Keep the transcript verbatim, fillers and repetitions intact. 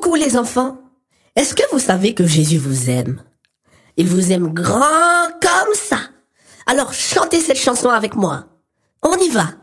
Coucou les enfants. Est-ce que vous savez que Jésus vous aime? Il vous aime grand comme ça. Alors chantez cette chanson avec moi. On y va.